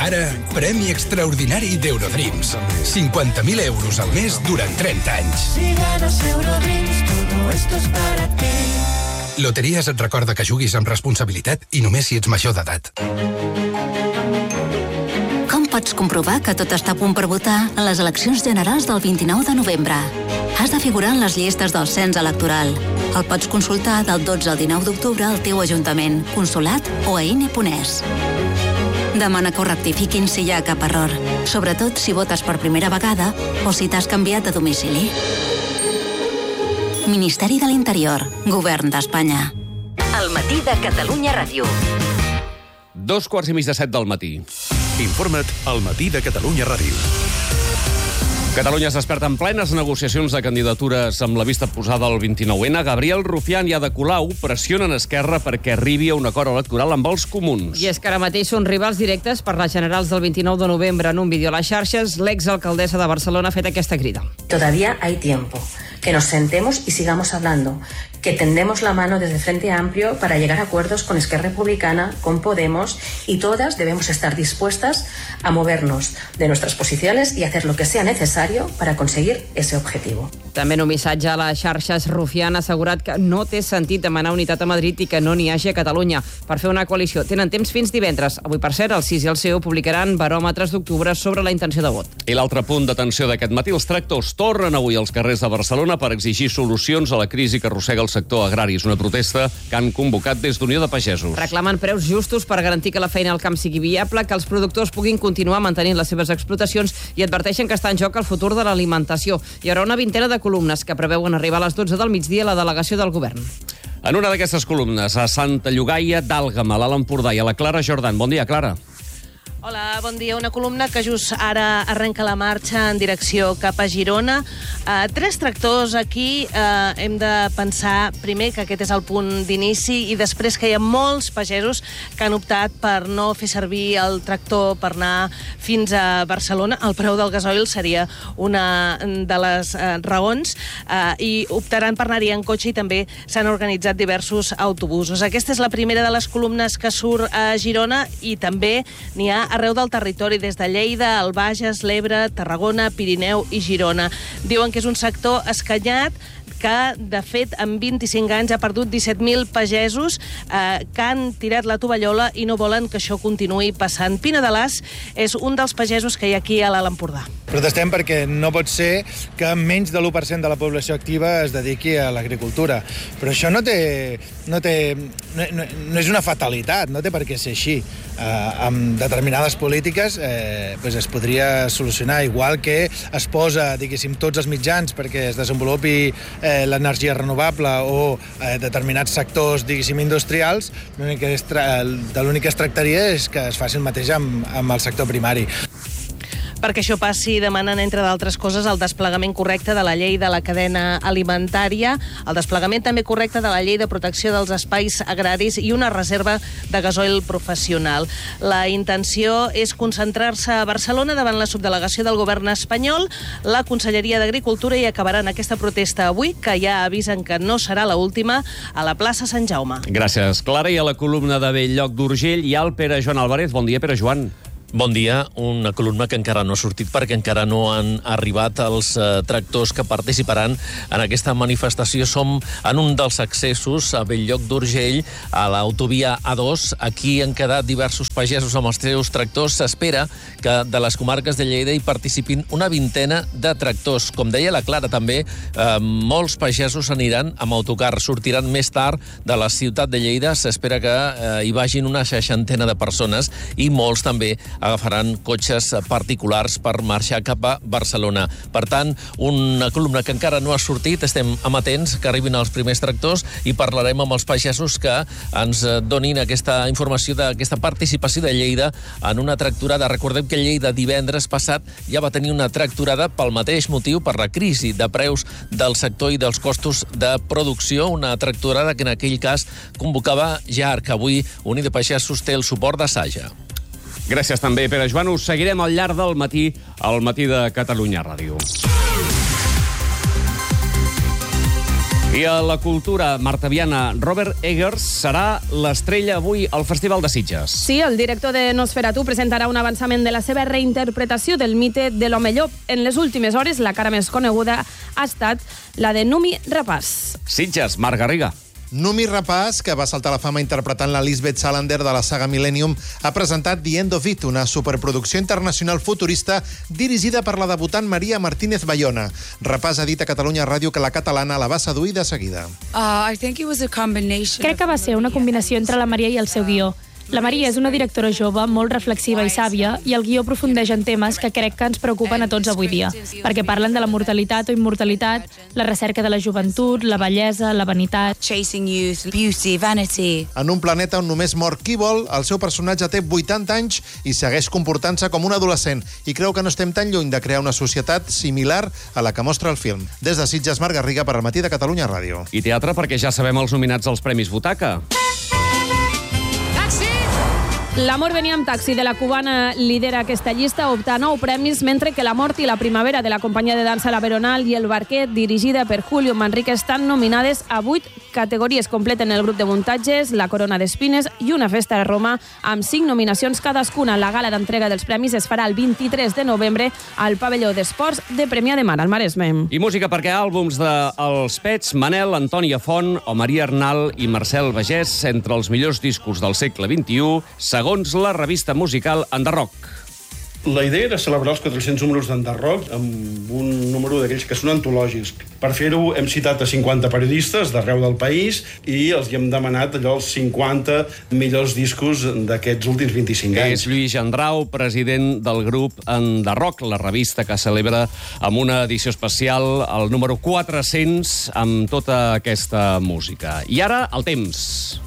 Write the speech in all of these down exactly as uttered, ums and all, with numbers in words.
Ara, premi extraordinari d'Eurodreams. cinquanta mil euros al mes durant trenta anys. Si ganas Eurodreams, todo esto es para ti. Loteries et recorda que juguis amb responsabilitat i només si ets major d'edat. Com pots comprovar que tot està a punt per votar a les eleccions generals del vint-i-nou de novembre? Has de figurar en les llistes del cens electoral. El pots consultar del dotze al dinou d'octubre al teu ajuntament, consolat o a ine punt es. Demana que ho rectifiquin si hi ha cap error, sobretot si votes per primera vegada o si t'has canviat de domicili. Ministeri de l'Interior, Govern d'Espanya. El matí de Catalunya Ràdio. Dos quarts i mig de set del matí. Informa't al matí de Catalunya Ràdio. Catalunya es desperta en plenes negociacions de candidatures amb la vista posada al vint-i-nou ene. Gabriel Rufián i Ada Colau pressionen Esquerra perquè arribi a un acord electoral amb els comuns. I és que ara mateix són rivals directes per les generals del vint-i-nou de novembre. En un vídeo a les xarxes, l'exalcaldessa de Barcelona ha fet aquesta crida. Todavía hay tiempo. Que nos sentemos y sigamos hablando. Que tendemos la mano desde Frente Amplio para llegar a acuerdos con Esquerra Republicana, con Podemos, y todas debemos estar dispuestas a movernos de nuestras posiciones y hacer lo que sea necesario para conseguir ese objetivo. També en un missatge a les xarxes, Rufián ha assegurat que no té sentit demanar unitat a Madrid i que no n'hi hagi a Catalunya per fer una coalició. Tenen temps fins divendres. Avui, per cert, el sis i el C E U publicaran baròmetres d'octubre sobre la intenció de vot. I l'altre punt d'atenció d'aquest matí, els tractors tornen avui als carrers de Barcelona per exigir solucions a la crisi que arrossega el sector agrari. És una protesta que han convocat des d'Unió de Pagesos. Reclamen preus justos per garantir que la feina al camp sigui viable, que els productors puguin continuar mantenint les seves explotacions i adverteixen que està en joc el futur de l'alimentació. Hi haurà una vintena de columnes que preveuen arribar a les dotze del migdia a la delegació del govern. En una d'aquestes columnes, a Santa Llogaia d'Àlgama, a l'Alt Empordà, i a la Clara Jordan. Bon dia, Clara. Hola, bon dia. Una columna que just ara arrenca la marxa en direcció cap a Girona. Uh, tres tractors aquí. Uh, hem de pensar primer que aquest és el punt d'inici i després que hi ha molts pagesos que han optat per no fer servir el tractor per anar fins a Barcelona. El preu del gasoil seria una de les uh, raons uh, i optaran per anar-hi en cotxe i també s'han organitzat diversos autobusos. Aquesta és la primera de les columnes que surt a Girona i també n'hi ha arreu del territori, des de Lleida, el Bages, l'Ebre, Tarragona, Pirineu i Girona. Diuen que és un sector escanyat que, de fet, en vint-i-cinc anys ha perdut disset mil pagesos eh, que han tirat la tovallola i no volen que això continuï passant. Pina de l'As és un dels pagesos que hi ha aquí a l'Alt Empordà. Protestem perquè no pot ser que menys de l'u per cent de la població activa es dediqui a l'agricultura. Però això no té... No, té, no, no, no és una fatalitat, no té per què ser així. Eh, amb determinades polítiques eh, pues es podria solucionar, igual que es posa, diguéssim, tots els mitjans perquè es desenvolupi eh, l'energia renovable o eh, determinats sectors, diguéssim, industrials. L'únic que es tra- de l'únic que es tractaria és que es faci el mateix amb, amb el sector primari. Perquè això passi, demanen, entre d'altres coses, el desplegament correcte de la llei de la cadena alimentària, el desplegament també correcte de la llei de protecció dels espais agraris i una reserva de gasoil professional. La intenció és concentrar-se a Barcelona davant la subdelegació del govern espanyol, la Conselleria d'Agricultura, i acabaran aquesta protesta avui, que ja avisen que no serà l'última, a la plaça Sant Jaume. Gràcies, Clara. I a la columna de Bell-lloc d'Urgell hi ha el Pere Joan Álvarez. Bon dia, Pere Joan. Bon dia. Una columna que encara no ha sortit perquè encara no han arribat els eh, tractors que participaran en aquesta manifestació. Som en un dels accessos a Bell-lloc d'Urgell, a l'autovia A dos. Aquí han quedat diversos pagesos amb els seus tractors. S'espera que de les comarques de Lleida hi participin una vintena de tractors. Com deia la Clara també, eh, molts pagesos aniran amb autocar. Sortiran més tard de la ciutat de Lleida. S'espera que eh, hi vagin una seixantena de persones i molts també agafaran cotxes particulars per marxar cap a Barcelona. Per tant, una columna que encara no ha sortit, estem amatents que arribin els primers tractors i parlarem amb els pagesos que ens donin aquesta informació d'aquesta participació de Lleida en una tractorada. Recordem que Lleida divendres passat ja va tenir una tractorada pel mateix motiu, per la crisi de preus del sector i dels costos de producció, una tractorada que en aquell cas convocava J A R, que avui Unió de Pagesos té el suport de Saja. Gràcies també, Pere Joan. Us seguirem al llarg del matí, al matí de Catalunya Ràdio. I a la cultura, Marta Viana, Robert Eggers serà l'estrella avui al Festival de Sitges. Sí, el director de Nosferatu presentarà un avançament de la seva reinterpretació del mite de l'home llop. En les últimes hores, la cara més coneguda ha estat la de Numi Rapaz. Sitges, Marc Garriga. Numi Rapaz, que va saltar a la fama interpretant la Lisbeth Salander de la saga Millennium, ha presentat The End of It, una superproducció internacional futurista dirigida per la debutant Maria Martínez Bayona. Rapaz ha dit a Catalunya Ràdio que la catalana la va seduir de seguida. Uh, Crec que va ser una combinació entre la Maria i el seu guió. La Maria és una directora jove, molt reflexiva i sàvia, i el guió aprofundeix en temes que crec que ens preocupen a tots avui dia, perquè parlen de la mortalitat o immortalitat, la recerca de la joventut, la bellesa, la vanitat... Chasing youth, beauty, vanity. En un planeta on només mor qui vol, el seu personatge té vuitanta anys i segueix comportant-se com un adolescent, i creu que no estem tan lluny de crear una societat similar a la que mostra el film. Des de Sitges, Marc Garriga, per al Matí de Catalunya Ràdio. I teatre, perquè ja sabem els nominats als Premis Butaca. L'amor venia amb taxi de la cubana lidera aquesta llista, opta a nou premis, mentre que La mort i la primavera de la companyia de dansa La Veronal i El Barquet, dirigida per Julio Manrique, estan nominades a vuit categories. Completen el grup de muntatges, La corona d'espines i Una festa a Roma, amb cinc nominacions cadascuna. La gala d'entrega dels premis es farà el vint-i-tres de novembre al pavelló d'esports de Premià de Mar, al Maresme. I música, perquè àlbums de Els Pets, Manel, Antònia Font o Maria Arnal i Marcel Bagès, entre els millors discos del segle vint-i-u, segons la revista musical Enderrock. La idea era celebrar els quatre-cents números d'Enderrock amb un número d'aquells que són antològics. Per fer-ho hem citat a cinquanta periodistes d'arreu del país i els hi hem demanat allò els cinquanta millors discos d'aquests últims vint-i-cinc anys. És Lluís Gendrau, president del grup Enderrock, la revista que celebra amb una edició especial el número quatre-cents amb tota aquesta música. I ara, el temps.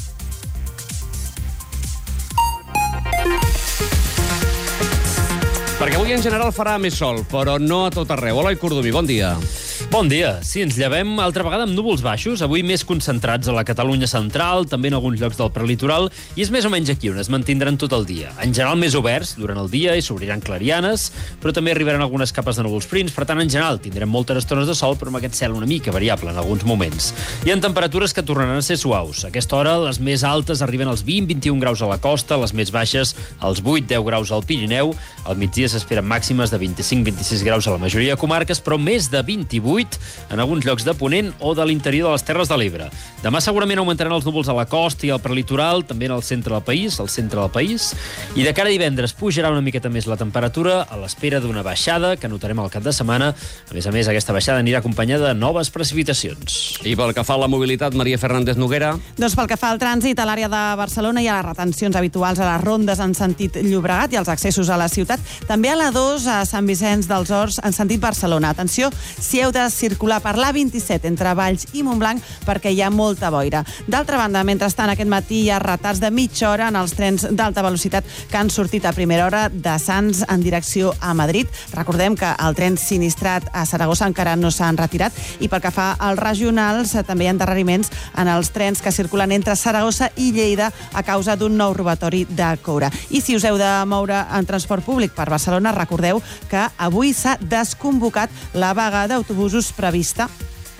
Perquè avui en general farà més sol, però no a tot arreu. Hola, Cordoví, bon dia. Bon dia. Sí, ens llevem altra vegada amb núvols baixos, avui més concentrats a la Catalunya central, també en alguns llocs del prelitoral, i és més o menys aquí on es mantindran tot el dia. En general més oberts durant el dia i s'obriran clarianes, però també arribaran algunes capes de núvols prims, per tant, en general, tindrem moltes estones de sol, però amb aquest cel una mica variable en alguns moments. Hi ha temperatures que tornaran a ser suaus. A aquesta hora, les més altes arriben als vint a vint-i-un graus a la costa, les més baixes als vuit a deu graus al Pirineu. Al migdia s'esperen màximes de vint-i-cinc a vint-i-sis graus a la majoria de comarques, però més de vint-i-vuit en alguns llocs de Ponent o de l'interior de les Terres de l'Ebre. Demà segurament augmentaran els núvols a la costa i al prelitoral, també en el centre del país, al centre del país, i de cara a divendres pujarà una miqueta més la temperatura a l'espera d'una baixada que notarem al cap de setmana. A més a més, aquesta baixada anirà acompanyada de noves precipitacions. I pel que fa a la mobilitat, Maria Fernández Noguera? Doncs pel que fa al trànsit, a l'àrea de Barcelona hi ha les retencions habituals a les rondes en sentit Llobregat i els accessos a la ciutat. També a la dos a Sant Vicenç dels Horts en sentit Barcelona. Atenció, si heu de circular per l'A vint-i-set entre Valls i Montblanc perquè hi ha molta boira. D'altra banda, mentrestant, aquest matí hi ha retards de mitja hora en els trens d'alta velocitat que han sortit a primera hora de Sants en direcció a Madrid. Recordem que el tren sinistrat a Saragossa encara no s'han retirat i pel que fa als regionals també hi ha endarreriments en els trens que circulen entre Saragossa i Lleida a causa d'un nou robatori de coure. I si us heu de moure en transport públic per Barcelona, recordeu que avui s'ha desconvocat la vaga d'autobusos prevista.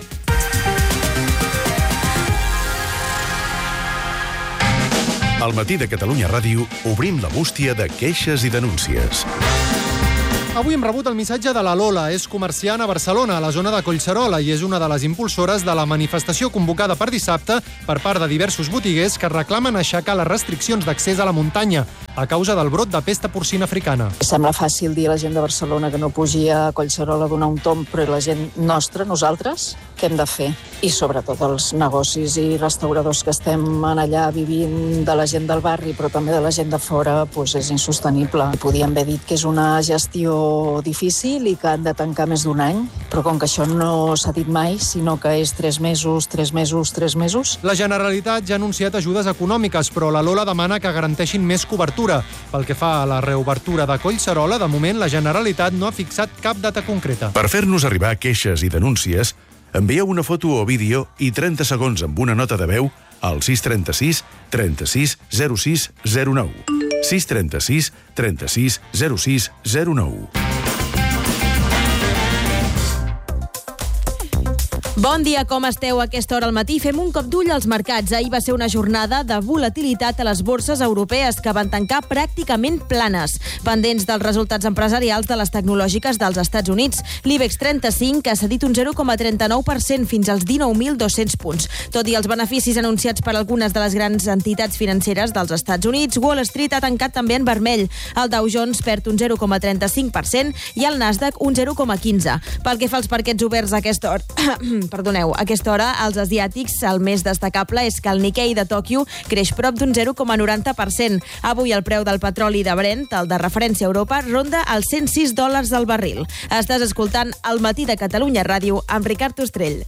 Al Matí de Catalunya Ràdio obrim la bústia de queixes i denúncies. Avui hem rebut el missatge de la Lola. És comerciant a Barcelona, a la zona de Collserola, i és una de les impulsores de la manifestació convocada per dissabte per part de diversos botiguers que reclamen aixecar les restriccions d'accés a la muntanya a causa del brot de pesta porcina africana. Sembla fàcil dir a la gent de Barcelona que no pugi a Collserola a donar un tomb, però la gent nostra, nosaltres, què hem de fer? I sobretot els negocis i restauradors que estem allà vivint, de la gent del barri, però també de la gent de fora, doncs és insostenible. Podíem haver dit que és una gestió difícil i que han de tancar més d'un any, però com que això no s'ha dit mai, sinó que és tres mesos, tres mesos, tres mesos... La Generalitat ja ha anunciat ajudes econòmiques, però la Lola demana que garanteixin més cobertura. Pel que fa a la reobertura de Collserola, de moment la Generalitat no ha fixat cap data concreta. Per fer-nos arribar queixes i denúncies, envieu una foto o vídeo i trenta segons amb una nota de veu al sis trenta-sis trenta-sis zero sis zero nou. sis trenta-sis trenta-sis zero sis zero nou. Bon dia, com esteu a aquesta hora al matí? Fem un cop d'ull als mercats. Ahir va ser una jornada de volatilitat a les borses europees que van tancar pràcticament planes, pendents dels resultats empresarials de les tecnològiques dels Estats Units. L'IBEX trenta-cinc ha cedit un zero coma trenta-nou per cent fins als dinou mil dos-cents punts. Tot i els beneficis anunciats per algunes de les grans entitats financeres dels Estats Units, Wall Street ha tancat també en vermell. El Dow Jones perd un zero coma trenta-cinc per cent i el Nasdaq un zero coma quinze. Pel que fa als parquets oberts a aquesta hora... Perdoneu, a aquesta hora, als asiàtics, el més destacable és que el Nikkei de Tòquio creix prop d'un zero coma noranta per cent. Avui el preu del petroli de Brent, el de referència a Europa, ronda els cent sis dòlars al barril. Estàs escoltant El matí de Catalunya Ràdio amb Ricard Ostrell.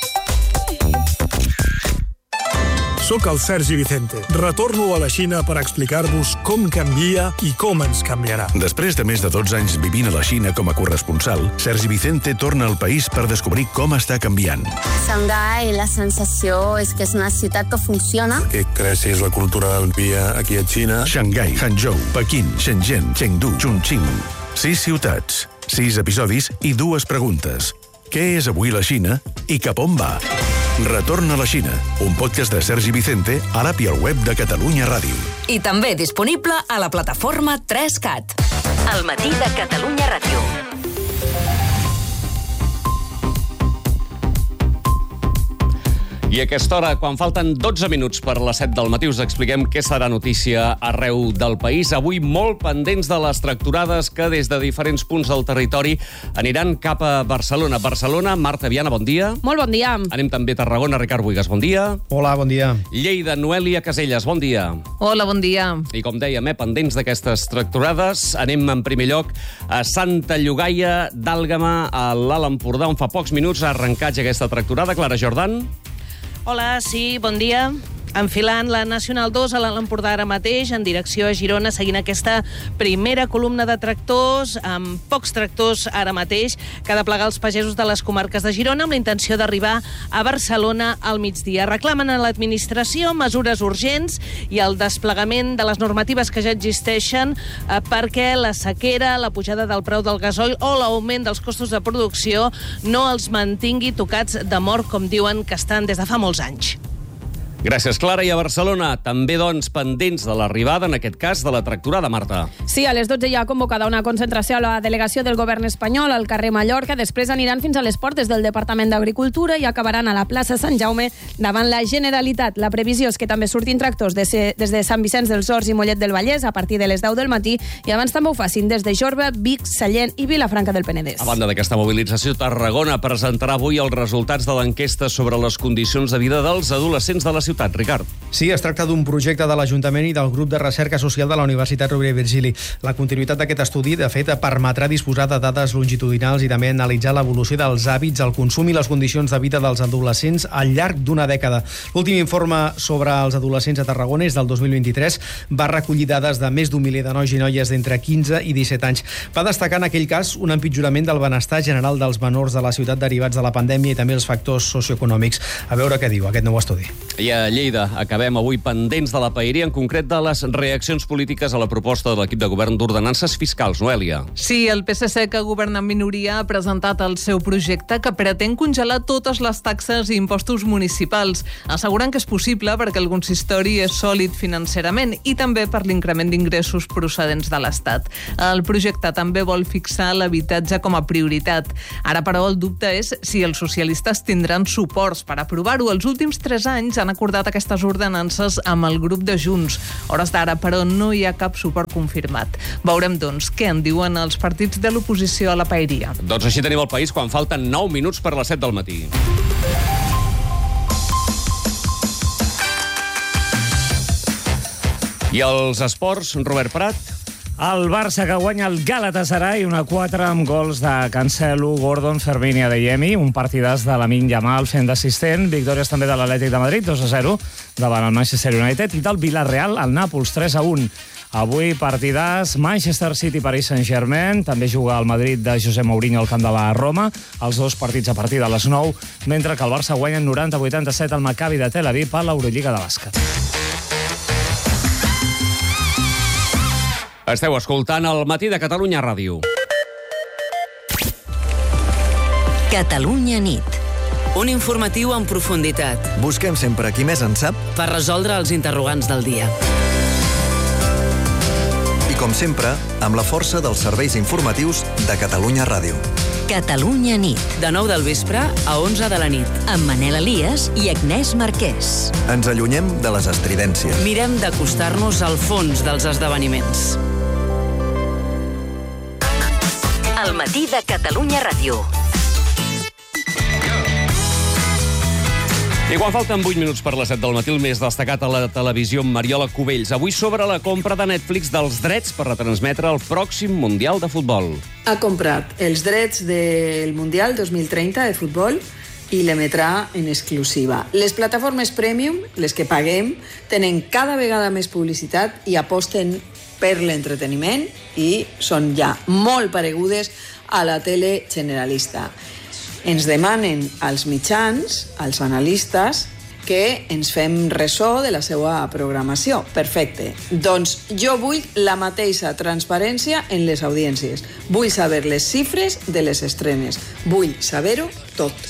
Soc el Sergi Vicente. Retorno a la Xina per explicar-vos com canvia i com ens canviarà. Després de més de dotze anys vivint a la Xina com a corresponsal, Sergi Vicente torna al país per descobrir com està canviant. Xangai, la sensació és que és una ciutat que funciona. Que creixis la cultura del dia aquí a Xina. Xangai, Hangzhou, Pequín, Shenzhen, Chengdu, Chongqing. Sis ciutats, sis episodis i dues preguntes. Què és avui la Xina i cap on va? Retorn a la Xina, un podcast de Sergi Vicente a l'app i al web de Catalunya Ràdio. I també disponible a la plataforma tres cat. El matí de Catalunya Ràdio. I a aquesta hora, quan falten dotze minuts per les set del matí, us expliquem què serà notícia arreu del país. Avui molt pendents de les tractorades que des de diferents punts del territori aniran cap a Barcelona. Barcelona, Marta Viana, bon dia. Molt bon dia. Anem també a Tarragona, Ricard Buigas, bon dia. Hola, bon dia. Lleida, Noèlia Caselles, bon dia. Hola, bon dia. I com dèiem, eh, pendents d'aquestes tractorades, anem en primer lloc a Santa Llogaia d'Àlgama, a l'Alt Empordà, on fa pocs minuts ha arrencat aquesta tractorada. Clara Jordan. Hola, sí, bon dia. Enfilant la Nacional dos a l'Alt Empordà ara mateix, en direcció a Girona, seguint aquesta primera columna de tractors, amb pocs tractors ara mateix, que ha de plegar els pagesos de les comarques de Girona amb la intenció d'arribar a Barcelona al migdia. Reclamen a l'administració mesures urgents i el desplegament de les normatives que ja existeixen eh, perquè la sequera, la pujada del preu del gasoil o l'augment dels costos de producció no els mantingui tocats de mort, com diuen que estan des de fa molts anys. Gràcies, Clara. I a Barcelona, també, doncs, pendents de l'arribada, en aquest cas, de la tractorada, Marta. Sí, a les dotze hi ha convocada una concentració a la delegació del govern espanyol al carrer Mallorca. Després aniran fins a les portes del Departament d'Agricultura i acabaran a la plaça Sant Jaume davant la Generalitat. La previsió és que també surtin tractors des de Sant Vicenç dels Horts i Mollet del Vallès a partir de les deu del matí i abans també ho facin des de Jorba, Vic, Sallent i Vilafranca del Penedès. A banda d'aquesta mobilització, Tarragona presentarà avui els resultats de l'enquesta sobre les condicions de vida dels adolescents de la ciutat. Ricard. Sí, es tracta d'un projecte de l'Ajuntament i del grup de recerca social de la Universitat Rovira i Virgili. La continuïtat d'aquest estudi, de fet, permetrà disposar de dades longitudinals i també analitzar l'evolució dels hàbits, el consum i les condicions de vida dels adolescents al llarg d'una dècada. L'últim informe sobre els adolescents a Tarragona és del dos mil vint-i-tres, va recollir dades de més d'un miler de nois i noies d'entre quinze i disset anys. Va destacar en aquell cas un empitjorament del benestar general dels menors de la ciutat derivats de la pandèmia i també els factors socioeconòmics. A veure què diu aquest nou estudi. I a Lleida acabem avui pendents de la paeria, en concret de les reaccions polítiques a la proposta de l'equip de govern d'ordenances fiscals. Noèlia. Sí, el P S C, que governa en minoria, ha presentat el seu projecte que pretén congelar totes les taxes i impostos municipals. Asseguren que és possible perquè el consistori és sòlid financerament i també per l'increment d'ingressos procedents de l'Estat. El projecte també vol fixar l'habitatge com a prioritat. Ara, però, el dubte és si els socialistes tindran suports per aprovar-ho. Els últims tres anys han acordat aquestes ordenances amb el grup de Junts. A hores d'ara, però, no hi ha cap suport confirmat. Veurem, doncs, què en diuen els partits de l'oposició a la paeria. Doncs així tenim el país quan falten nou minuts per les set del matí. I els esports, Robert Prat? El Barça, que guanya el Galatasaray, una quatre amb gols de Cancelo, Gordon, Fermín i Adeyemi, un partidàs de Lamine Yamal fent d'assistent, victòries també de l'Atlètic de Madrid, dos a zero, davant el Manchester United, i del Villarreal, al Nàpols, tres a un. Avui partidàs, Manchester City, Paris Saint-Germain, també juga el Madrid de José Mourinho al camp de la Roma, els dos partits a partir de les nou, mentre que el Barça guanya noranta a vuitanta-set al Maccabi de Tel Aviv a l'Eurolliga de bàsquet. Esteu escoltant el matí de Catalunya Ràdio. Catalunya nit. Un informatiu en profunditat. Busquem sempre qui més en sap per resoldre els interrogants del dia. I com sempre, amb la força dels serveis informatius de Catalunya Ràdio. Catalunya nit. De nou del vespre a onze de la nit. Amb Manel Elias i Agnès Marquès. Ens allunyem de les estridències. Mirem d'acostar-nos al fons dels esdeveniments. El matí de Catalunya Ràdio. I quan falten vuit minuts per les set del matí, el més destacat a la televisió amb Mariola Cubells. Avui sobre la compra de Netflix dels drets per retransmetre el pròxim Mundial de Futbol. Ha comprat els drets del Mundial dos mil trenta de futbol i l'emetrà en exclusiva. Les plataformes premium, les que paguem, tenen cada vegada més publicitat i aposten per l'entreteniment i són ja molt paregudes a la tele generalista. Ens demanen als mitjans, als analistes, que ens fem ressò de la seva programació. Perfecte. Doncs jo vull la mateixa transparència en les audiències. Vull saber les xifres de les estrenes. Vull saber-ho tot.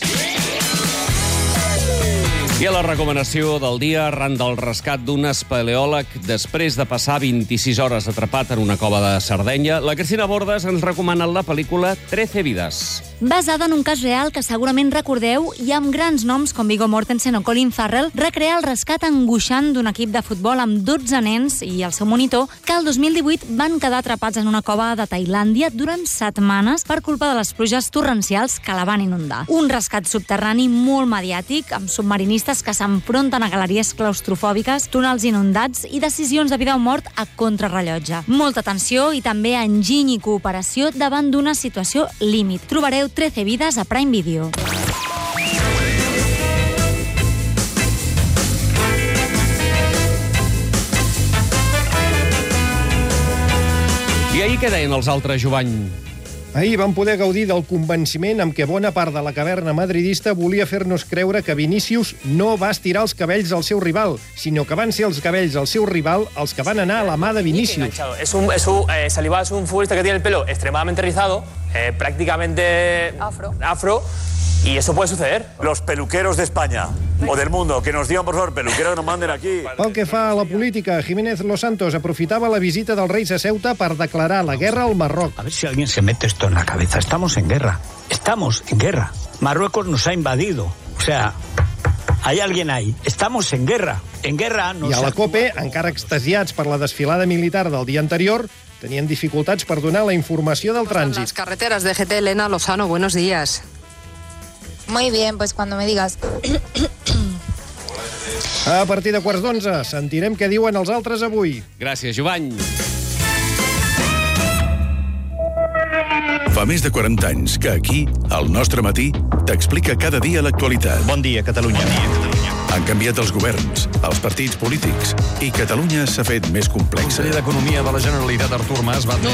I a la recomanació del dia, arran del rescat d'un espeleòleg després de passar vint-i-sis hores atrapat en una cova de Sardenya, la Cristina Bordes ens recomana la pel·lícula trece vides. Basada en un cas real que segurament recordeu i amb grans noms com Viggo Mortensen o Colin Farrell, recrea el rescat angoixant d'un equip de futbol amb dotze nens i el seu monitor que el dos mil divuit van quedar atrapats en una cova de Tailàndia durant setmanes per culpa de les pluges torrencials que la van inundar. Un rescat subterrani molt mediàtic, amb submarinistes que s'enfronten a galeries claustrofòbiques, túnels inundats i decisions de vida o mort a contrarrellotge. Molta tensió i també enginy i cooperació davant d'una situació límit. Trobareu trece vides a Prime Video. I ahir què deien els altres, Jovany? Ahir vam poder gaudir del convenciment amb què bona part de la caverna madridista volia fer-nos creure que Vinícius no va estirar els cabells al seu rival, sinó que van ser els cabells del seu rival els que van anar a la mà de Vinícius. Es un, es un, eh, Saliba es un futbolista que tiene el pelo extremadamente rizado, eh, prácticamente afro. afro, y eso puede suceder. Los peluqueros de España o del mundo, que nos digan, por favor, peluqueros que nos manden aquí. Pel que fa a la política, Jiménez Los Santos aprofitava la visita dels Reis a Ceuta per declarar la guerra al Marroc. A ver si alguien se mete esto en la cabeza. Estamos en guerra. Estamos en guerra. Marruecos nos ha invadido. O sea, hay alguien ahí. Estamos en guerra. En guerra no. I a la COPE, encara extasiats per la desfilada militar del dia anterior, tenien dificultats per donar la informació del trànsit. Las carreteras de G T, Elena Lozano, buenos días. Muy bien, pues cuando me digas. A partir de quarts d'onze sentirem què diuen els altres avui. Gràcies, Jovany. Fa més de quaranta anys que aquí, al Nostre Matí, t'explica cada dia l'actualitat. Bon dia, Catalunya. Bon dia, Catalunya. Han canviat els governs, els partits polítics, i Catalunya s'ha fet més complexa. El conseller d'Economia de la Generalitat, Artur Mas, va admetre...